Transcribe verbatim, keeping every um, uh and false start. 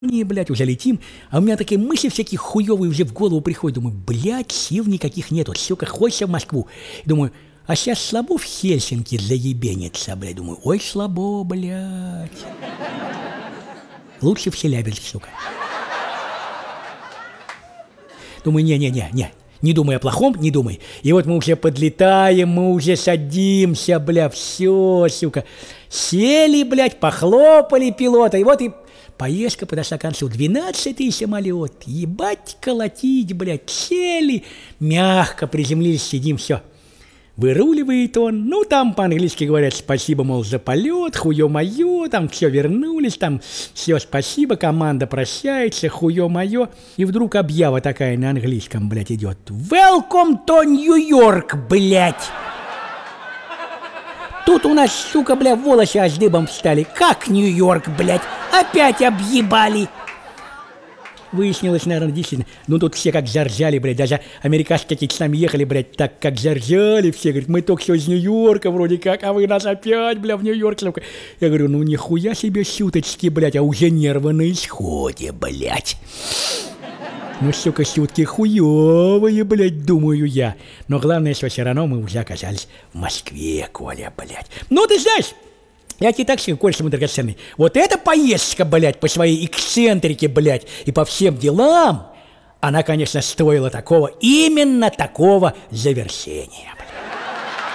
Не, блядь, уже летим, а у меня такие мысли всякие хуёвые уже в голову приходят. Думаю, блядь, сил никаких нету, сука, хочется в Москву. Думаю, а сейчас слабо в Хельсинки заебениться, блядь. Думаю, ой, слабо, блядь. Лучше в Челябинск, сука. Думаю, не-не-не-не, не думай о плохом, не думай. И вот мы уже подлетаем, мы уже садимся, бля, все, сука. Сели, блядь, похлопали пилота, и вот и поездка подошла к концу. двенадцатый самолет, ебать колотить, блядь, сели, мягко приземлились, сидим, все. Выруливает он, ну там по-английски говорят спасибо, мол, за полет, хуё-моё, там все вернулись, там все спасибо, команда прощается, хуё-моё. И вдруг объява такая на английском, блядь, идет. Welcome to New York, блядь. Тут у нас, сука, бля, волосы аж дыбом встали. Как Нью-Йорк, блядь, опять объебали. Выяснилось, наверное, действительно. Ну, тут все как заржали, блядь. Даже американцы какие-то с нами ехали, блядь, так как заржали все. Говорят, мы только что из Нью-Йорка вроде как, а вы нас опять, бля, в Нью-Йорк. Я говорю, ну, нихуя себе шуточки, блядь, а уже нервы на исходе, блядь. Ну, сука, шутки хуёвые, блядь, думаю я. Но главное, что все равно мы уже оказались в Москве, Коля, блядь. Ну, ты знаешь... Я тебе так скажу, Коля, мой драгоценный, вот эта поездка, блядь, по своей эксцентрике, блядь, и по всем делам, она, конечно, стоила такого, именно такого завершения.